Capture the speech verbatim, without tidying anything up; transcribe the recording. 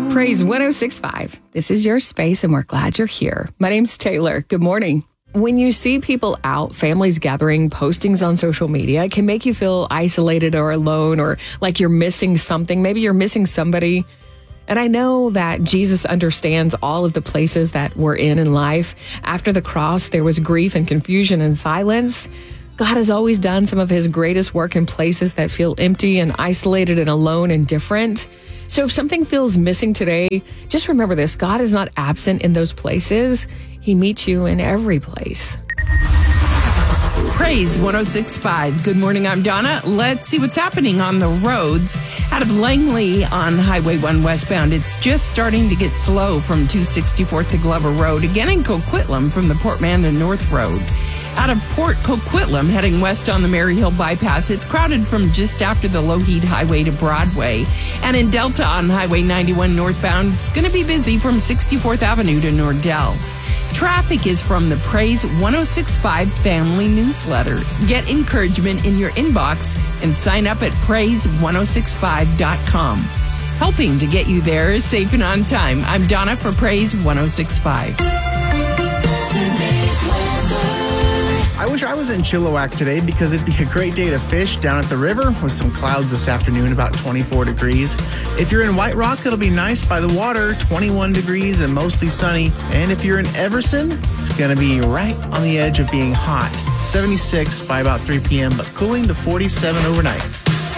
Praise one oh six point five. This is your space, and we're glad you're here. My name's Taylor. Good morning. When you see people out, families gathering, postings on social media, it can make you feel isolated or alone or like you're missing something. Maybe you're missing somebody. And I know that Jesus understands all of the places that we're in in life. After the cross, there was grief and confusion and silence. God has always done some of his greatest work in places that feel empty and isolated and alone and different. So if something feels missing today, just remember this: God is not absent in those places. He meets you in every place. Praise one oh six point five. Good morning, I'm Donna. Let's see what's happening on the roads. Out of Langley on Highway one westbound, it's just starting to get slow from two sixty-fourth to Glover Road. Again in Coquitlam from the Port Mandan North Road. Out of Port Coquitlam, heading west on the Maryhill Bypass, it's crowded from just after the Lougheed Highway to Broadway. And in Delta on Highway ninety-one northbound, it's going to be busy from sixty-fourth Avenue to Nordell. Traffic is from the Praise one oh six point five family newsletter. Get encouragement in your inbox and sign up at praise one oh six five dot com. Helping to get you there safe and on time. I'm Donna for Praise one oh six point five. I wish I was in Chilliwack today because it'd be a great day to fish down at the river with some clouds this afternoon, about twenty-four degrees. If you're in White Rock, it'll be nice by the water, twenty-one degrees and mostly sunny. And if you're in Everson, it's going to be right on the edge of being hot, seventy-six by about three p.m., but cooling to forty-seven overnight.